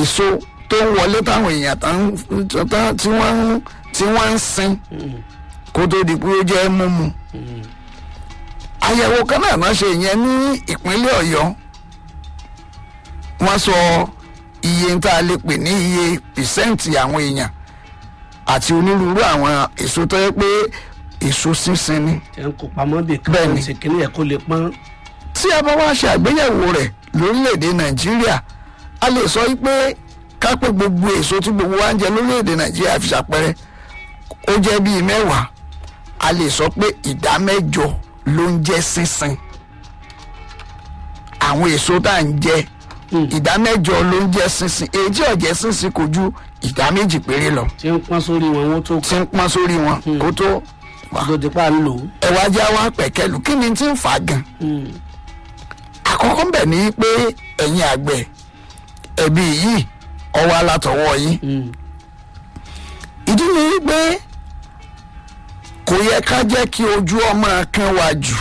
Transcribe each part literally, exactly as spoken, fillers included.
èso tó ń wọlé táwọn èèyàn tí wọ́n tí wọ́n ń sin kó tó di pé ó jẹ́ mímu. àyẹ̀wò kan náà náà ṣe ìyẹn ní ìpínlẹ̀ Ọ̀yọ́ wọ́n sọ iye tá a lè pè ní iye pìsẹ́ǹtì àwọn èèyàn àti onírúurú àwọn èso tó yẹ pé èso sínsìn ni. ẹ ń kó pamọ́ bí kan ṣe kí ni ẹ̀ kó lè pọ́n. tí a bá wá ṣe àgbéyẹ̀wò rẹ̀ lórílẹ̀‐èdè Nàìjíríà a lè sọ pé ká pé gbogbo èso tí gbogbo wa ń jẹ lórílẹ̀‐èdè Nàìjíríà fi ṣàpẹẹrẹ ó jẹ́ bíi mẹ́wàá a lè sọ pé ìdá mẹ́jọ ló ń jẹ́ sínsìn àwọn èso tá à ń jẹ ìdá mẹ́jọ ló ń jẹ́ sínsìn èyí tí ó jẹ́ sínsìn kò ju ìdá méjì péré lọ. tí ń pọ́n sórí wọn wọ́n tó. tí ń pọ́n sórí wọn kó tó. lòdì pa ń lò. ẹ wá já wá pẹ̀kẹ́lù kí ni tí ń fà gan. àkọ́kọ́ bẹ̀ ni pé ẹ̀yin àgbẹ̀ ẹ̀bí yìí ọwọ́ alátọwọ́ yín. ìdí ni pé kò yẹ ká jẹ́ kí ojú ọmọ kan wá jù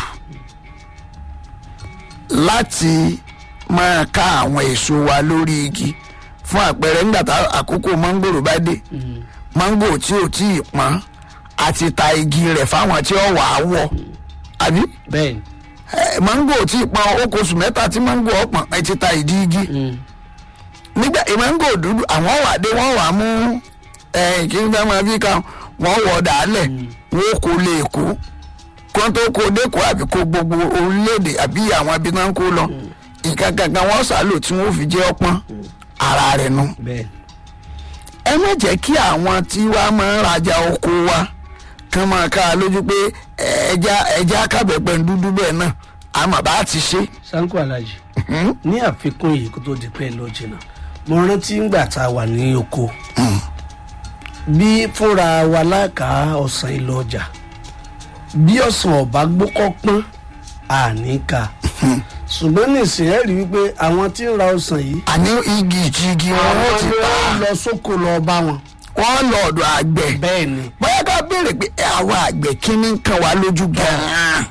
láti máa ká àwọn èso wa lórí igi fún àpẹẹrẹ nígbà tá àkókò mángòrò bá dé mángò tí ò tí ì pọ́n àti ta igi rẹ̀ fáwọn tí ó wà á wọ̀ àbí. bẹ́ẹ̀ni. mángò tí ì pọ́n ó kó oṣù mẹ́ta tí mángò ọ̀pọ̀n ẹ ti ta ìdí igi. nígbà mángò dúdú àwọn wà dé wọ́n wà mú kí n bá máa fi ká wọ́n wọ̀ dàálẹ̀ wọ́n kò lè kó kó tó kó dẹ́kọ̀ àbí kó gbogbo orílẹ̀-èdè àbí àwọn ibi náà ń kó lọ nǹkan kankan wọ́n sàlò tí wọ́n fi jẹ́ ọpọ́n ara rẹ̀ nu. ẹ má jẹ́ kí àwọn tí wàá máa ń rajà oko wa kán máa ká a lójú pé ẹja ẹja kábẹ̀pẹ̀ ń dúdú bẹ́ẹ̀ náà àmọ́ bá ti ṣe. Sanko Alhaji ní àfikún yìí kó tó di pé lọ jìnnà mo rántí ngbà tá a wà ní oko bí fúnra wa láàkà ọ̀sán ìlọ ọjà bí ọ̀sán ọ̀bá gbókọ́ pọ́n àníkà ṣùgbọ́n nísìnyí rí wípé àwọn tí ń ra ọsàn yìí. àní igi ìjigi wọn wọ́n ti ta. àwọn lọ sóko lọ bá wọn. wọ́n lọ ọ̀dọ̀ àgbẹ̀. bẹ́ẹ̀ ni. bóyá ká béèrè pé àwọn àgbẹ̀ kí ni kan wá lójú gan-an.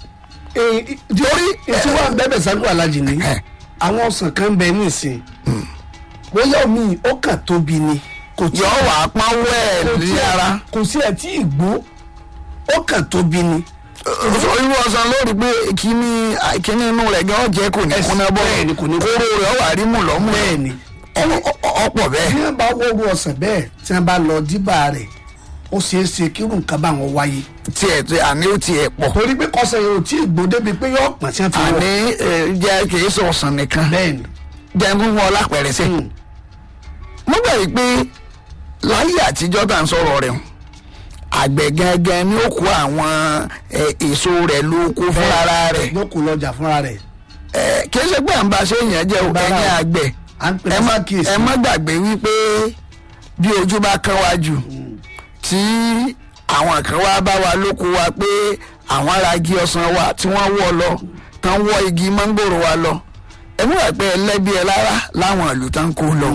torí tí wọ́n bẹ́ẹ̀ Sanko Alhaji ni àwọn ọsàn kan bẹ nísìn bóyá omi ó kàn tóbi ni. yọ wà á pọ́n wẹ́ẹ̀ ní ara. kò sí ẹ̀ tí ì gbó ó kàn tóbi ni. irú ọsàn lórí pé kíní kíní inú rẹ̀ gan jẹ́ kò ní kúnná bọ́ kóró rẹ̀ wà rí mú lọ́mú bẹ́ẹ̀ni ọ̀pọ̀ bẹ́ẹ̀. bí wọ́n bá wọ́wọ́ ọsàn bẹ́ẹ̀ tí wọ́n bá lọ díbà rẹ̀ ó ṣeé ṣe kí irú nǹkan bá wọn wáyé. tiẹ̀ tí àní ó tiẹ̀ pọ̀. torí pé kọsẹ̀ yóò tí ì gbó débi pé yóò pọ̀ tí wọ́n fi wọ́. àní jẹ́ kì í sọ ọsàn nìkan. bẹ́ẹ̀ni. jẹ́ ń wọ́n lápẹ̀rẹ̀ sí. mo gbà yìí pé láyé àtijọ́ tá à ń sọ̀rọ̀ rẹ̀ hàn àgbẹ̀ gangan ni ó kó àwọn èso rẹ̀ lóko fúnra rẹ̀. ló kó lọ́jà fúnra rẹ̀. kì í ṣe pé à ń bá ṣe èèyàn jẹ́ ẹ̀yìn àgbẹ̀ ẹ má gbàgbé wípé bí ojú bá kán wá jù tí àwọn kan wá bá wa lóko wa pé àwọn ará igi ọsàn wa tí wọ́n wọ́ lọ tán wọ́ igi mángòrò wa lọ ẹ mú wà pé ẹlẹ́bí ẹ lára láwọn ìlú tán kó lọ.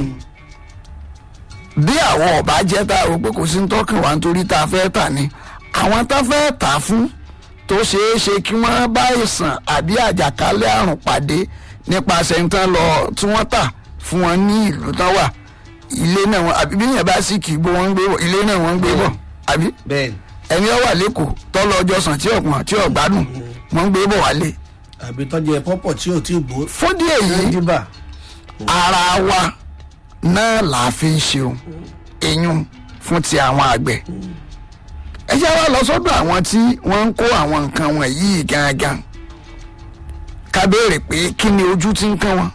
bí àwọn ọba jẹ́ tá a rò pé kò sí ń tọ́kàn wá nítorí tá a fẹ́ tà ní àwọn tá a fẹ́ tà fún tó ṣeé ṣe kí wọ́n bá ìsàn àbí àjàkálẹ̀ àrùn pàdé nípasẹ̀ ń tán lọ tí wọ́n tà fún wọn ní ìlú tán wà ilé náà wọn àbí bí yẹn bá sì kì í bó wọn ń gbé bọ̀ ilé náà wọn ń gbé bọ̀ àbí ẹni ó wà lẹ́kọ̀ọ́ tọ́lọ ọjọ́ sàn tí ọ̀pọ̀n tí ọ̀gbádùn wọn ń gbé bọ̀ wálé. àbí tọ́jú ẹ pọ́pọ̀ tí ò tí ì gbó. fúdí èyí ara wa náà là á fi ń ṣeun eyín fún ti àwọn àgbẹ̀ ẹ jẹ́ wá lọ sọ́dọ̀ àwọn tí wọ́n ń kó àwọn nǹkan wọ̀nyí gangan ká béèrè pé kí ni ojú tí ń kán wọn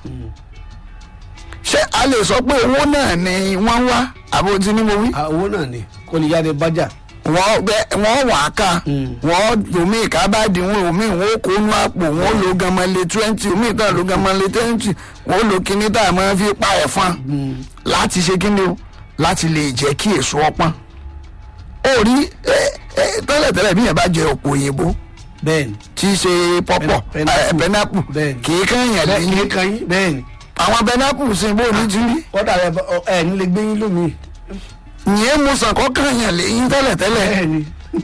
ṣé a lè sọ pé owó náà ni wọ́n wá àbò tí ni mo wí. owó náà ni kò ní yára bájà. wọ́n wà á ká wọ́n omi ìkábàdì wọn omi wọn kó nú àpò wọn lo gamalè twenty omi ìtàn lo gamalè twenty wọn lo kíní tá a máa fi pa ẹ̀fọn láti ṣe kíni o láti lè jẹ́ kí èso ọpọ́n. ó rí tẹ́lẹ̀tẹ́lẹ̀ bí yẹn bá jẹ ọ̀pọ̀ òyìnbó tí í ṣe pọ́pọ̀ pẹ́nápù kì í kàn yàn lẹ́yìn bẹ́ẹ̀ni àwọn pẹ́nápù sì bó ní ti rí. kọ́dà ẹ̀ ní lè gbé yín lómi. ìyẹn mo sàn kọ́ kàn yàn lẹ́yìn tẹ́lẹ̀tẹ́lẹ̀.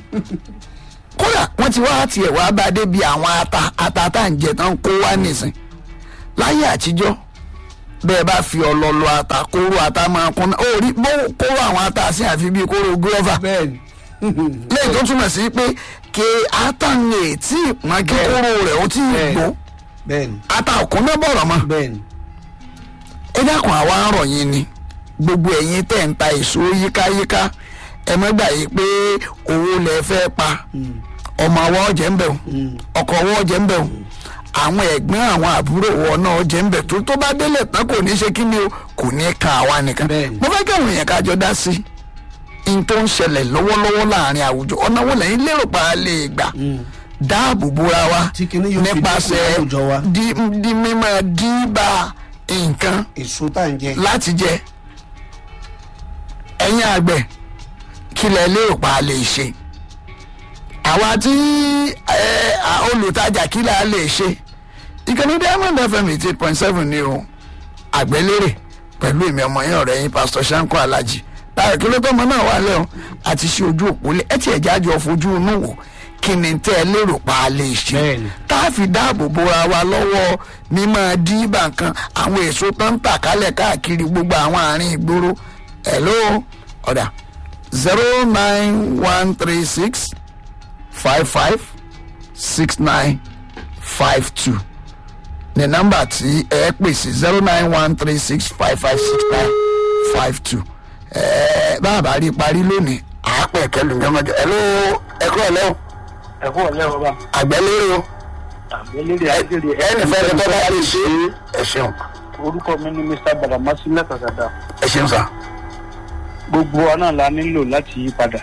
kódà wọ́n ti wá tiẹ̀ wá bá débi àwọn ata ata tá à ń jẹ tán kó wá nìsín. láyé àtijọ́ bẹ́ẹ̀ bá fi ọlọ́lọ́ ata kóró ata máa kún náà ó rí bó kóró àwọn ata sí àfi bíi kóró gúrọ́fà bẹ́ẹ̀ni lẹ́yìn tó túmọ̀ sí pé kí ata ń lè tí ìpọ́n kí kóró rẹ̀ ó tí ì gbó bẹ́ẹ̀ni ata òkun náà bọ̀rọ̀ mọ́ bẹ́ẹ̀ni. ẹ dákun àwa ń rọ̀ yín ni gbogbo ẹ̀yin tẹ̀ ń ta èso yíkáyíká ẹ má gbà yí pé owó lẹ fẹ́ pa ọmọ ọwọ́ ọ̀jẹ̀ ń bẹ̀ o ọkọ̀ ọwọ́ ọ̀jẹ̀ ń bẹ̀ o àwọn ẹ̀gbọ́n àwọn àbúrò wọn náà ọ̀jẹ̀ ń bẹ̀ tó tó bá délẹ̀ tán kò ní ṣe kí ni o kò ní ka àwa nìkan mo fẹ́ kí àwọn èèyàn kájọ dá sí i n tó ń ṣẹlẹ̀ lọ́wọ́lọ́wọ́ láàrin àwùjọ ọ̀nà wo lẹ́yìn lérò pa lè gbà dáàbò bóra wa nípasẹ̀ di mímọ́ dìbà nǹkan èso tá à ń jẹ láti jẹ ẹ̀yin àgbẹ̀ kí lẹ lérò pa lè ṣe àwa tí olùtajà kí la lè ṣe ìkànnì Diamond F M eighty eight point seven ni o àgbẹ̀lérè pẹ̀lú èmi ọmọ yẹn ọ̀rẹ́ yín Pastor Shanko Alhaji báyọ̀ kí ló tó ọmọ náà wà lẹ́hìn àti ṣe ojú òpó lé ẹ ti ẹ̀já àjọ fojú inú wò kí ni tẹ́ ẹ lérò pa lè ṣe tá a fi dáàbò bora wa lọ́wọ́ mímọ́ dìbà kan àwọn èso tó ń tà kálẹ̀ káàkiri gbogbo àwọn àárín ìgboro hello ọ̀dà zero nine one three six five five six nine five two ní nọ́mbà tí ẹ pè sí zero nine one three six five five six nine five two ẹ báàbá rí parí lónìí àápẹ̀ kẹlù ní ọmọdé hello ẹ̀kọ́ ọ̀lẹ́ o. ẹ̀kọ́ ọ̀lẹ́ o bá. àgbẹ̀lérè o. àgbẹ̀lérè àgbẹ̀lérè. ẹnì fẹ́ẹ́ tó bá lè ṣe é ṣeun. orúkọ mi ni Mr. Badamasi Mẹ́tàkàdá. ẹ ṣeun sá. gbogbo wa náà la nílò láti yí padà.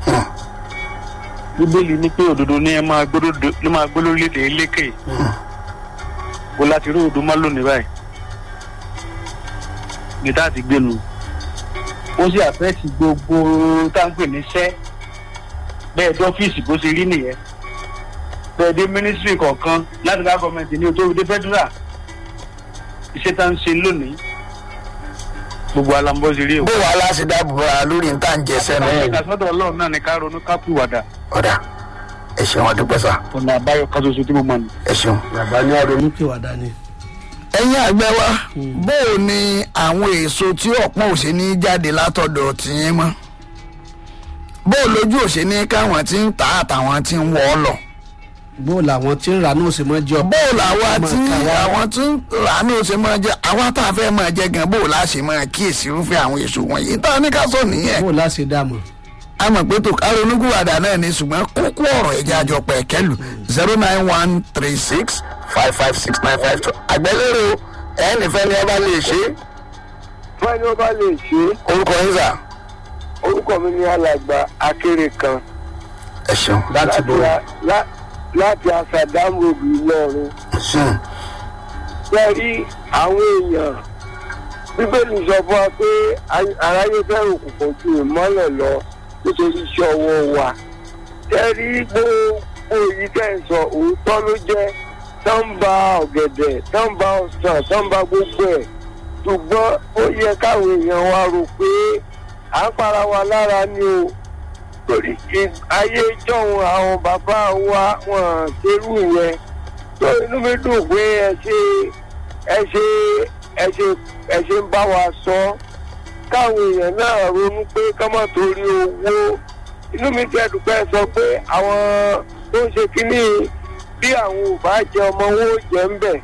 bíbélì ní pé òdodo ní ẹ máa gbé lórílẹ̀-èdè lékè. bó láti rí òdo má lónìí báyìí. ní tá a ti gbé nu. ó sì àfẹ́ẹ̀tì gbogbo táǹpẹ̀ níṣẹ́ bẹ́ẹ̀ dé ọ́fíìsì bó ṣe rí nìyẹn. bẹ́ẹ̀ dé mínísírì kọ̀ọ̀kan láti dá gọ́ọ̀mẹ̀ntì ní òtó dé fẹ́dúrà. iṣẹ́ tá ń ṣe lónìí gbogbo alambó ṣe rí o. bó wàá láti dáàbò bora lórí nǹkan jẹsẹ náà. àwọn ìdásọ́dọ̀ ọlọ́run náà ni ká ronú ká pìwàdà. ọ̀dà ẹ ṣeun ọdúpẹ́ sá. ọ̀nà àbáyọ kan ṣoṣo tí mo mọ̀ ni. ẹ ṣeun. bàbá ní àrònú pìwàdà ni. ẹ̀yin àgbẹ̀ wa bó o ní àwọn èso tí ọ̀pọ̀ òṣè ní jáde látọ̀dọ̀ tìyín mọ́ bó o lójú òṣè ní káwọn tí ń tà àtàwọn tí ń wọ̀ ọ́ lọ. bó o làwọn tí ń ra náà ṣe máa jẹ. bó o làwọn tí àwọn tí ń ra náà ṣe máa jẹ àwọn tá a fẹ́ máa jẹ gan bó o láṣẹ máa kíyèsí irúfẹ́ àwọn èso wọ̀nyí tá a ní ká sọ nìyẹn. bó o láṣẹ dààmú. a mọ̀ pé tó kárí onúgùwàdà náà ní ṣùgbọ́n kókó ọ̀rọ̀ ẹ̀jẹ̀ àjọ pẹ̀kẹ́lù zero nine one three six five five six nine five two àgbẹ̀lérò ẹ̀ẹ́nì fẹ́ ni ọba lè ṣe. fẹ́ ni ọba lè ṣe. orúkọ yín sà. orúkọ mi ni alàgbà akéré kan. ẹ ṣeun láti bọ̀. láti àṣàdámù òbí lọ́run. bẹ́ẹ̀ rí àwọn èèyàn bíbélì sọ fún wa pé aráyé fẹ́ràn òkùnkùn ju ìmọ́lẹ̀ lọ nítorí iṣẹ́ ọwọ́ wa. bẹ́ẹ̀ rí gbogbo èyí tẹ̀ ń sọ òótọ́ ló jẹ́ tọ́ǹba ọ̀gẹ̀dẹ̀ tọ́ǹba ọ̀sán tọ́ǹba gbogbo ẹ̀ ṣùgbọ́n ó yẹ káwọn èèyàn wa rò pé à ń para wa lára ni o torí ayé ìjọ́un àwọn bàbá wa wọn ṣerú yẹn tó inú mi dùn pé ẹ ṣe ẹ ṣe ẹ ṣe ẹ ṣe ń bá wa sọ káwọn èèyàn náà ronú pé ká má torí owó inú mi ti ẹ̀dùpẹ́ sọ pé àwọn tó ń ṣe kínní bí àwọn ò bá jẹ ọmọ wọn ò jẹ ń bẹ̀.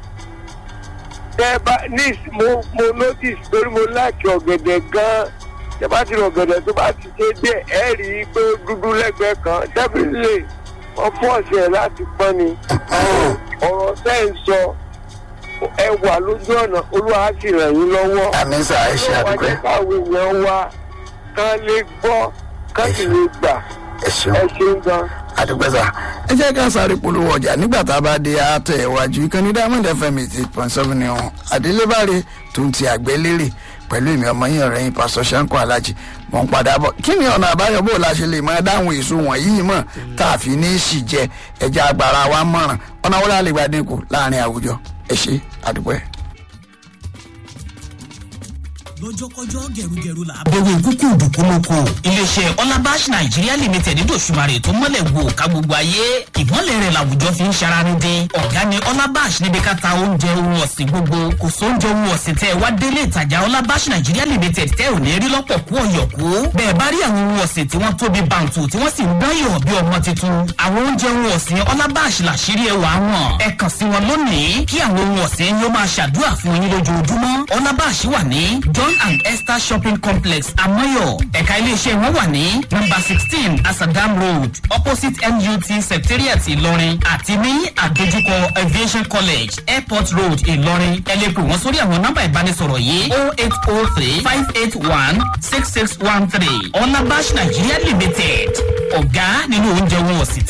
tẹ bá ní mo mo notice torí mo láàkì ọ̀gẹ̀dẹ̀ gan-an tẹ bá ti rọ ọ̀gẹ̀dẹ̀ tó bá ti ṣe díẹ̀ ẹ rí i pé ó dúdú lẹ́gbẹ̀ẹ́ kan definitely wọ́n fọ́ọ̀sì ẹ̀ láti pọ́n ni. ọ̀rọ̀ tẹ́ ń sọ ẹ wà lójú ọ̀nà olúwa á sì ràn yín lọ́wọ́. àmín sà ẹ ṣe àdúgbò. olúwa jẹ́ káwọn èèyàn wa kán lè gbọ́ kán sì lè gbà. ẹ ṣeun ẹ ṣeun gan. àdúgbò sà. ẹ jẹ́ ká sáré polówó ọjà nígbà tá a bá dé àtẹ̀ iwájú ìkànnì Diamond F M eighty eight point seven ni wọn àdélébáre tó ń ti àgbélérè pẹ̀lú ìmì ọmọ yín ọ̀rẹ́ yín Pastor Shanko Alhaji mọ̀ ń padà bọ̀ kí ni ọ̀nà àbáyọ bó la ṣe lè máa dáhùn èso wọ̀nyí mọ̀ tá a fi ní í sì jẹ ẹja agbára wa mọ̀ràn ọ̀nà wọlé àlegbà dínkù láàrin àwùjọ ẹ ṣe àdúgbò ẹ̀. lọ́jọ́kọ́jọ́ gẹ̀rúgẹ̀rú là bẹ̀wò ìkúkú dùkúlùkù. iléeṣẹ́ ọlábàṣ nàìjíríà limited dòṣùmarè tó mọ́lẹ̀ gbò ká gbogbo ayé ìmọ̀lẹ̀ rẹ̀ làwùjọ fi ń ṣaranídé. ọ̀gá ni ọlábàṣ níbi ká ta oúnjẹ ohun ọ̀sìn gbogbo kò sóúnjẹ ohun ọ̀sìn tẹ́ ẹ wá délé ìtajà ọlábàṣ nàìjíríà limited tẹ́ ò ní rí lọ́pọ̀ kú ọ̀yọ̀kú. bẹ́ẹ̀ bá rí àwọn ohun ọ̀sìn tí wọ́n tóbi bàǹtù tí wọ́n sì ń gbáyọ̀ bí ọmọ tuntun. àwọn oúnjẹ ohun ọ̀sìn ọlábàṣ làṣírí ẹwà wọn. ẹ kàn sí wọn lónìí kí àwọn ohun ọ̀sìn yóò máa ṣàdúrà fún yín lójoojúmọ́. ọlábàṣ wà ní john and esther shopping complex amoyo. ẹ̀ka iléeṣẹ́ wọn wà ní number sixteen asadam road opposite n u t secretariat ìlọrin àti ní àdójúkọ aviation college airport road ìlọrin. ẹ lè pè wọ́n sórí àwọn nọ́mbà ìbánisọ̀rọ̀ yìí oh eight oh three five eight one six six one three ọlábàṣ nàìjíríà limited ọ̀gá nínú oúnjẹ wọn ọ̀sìn.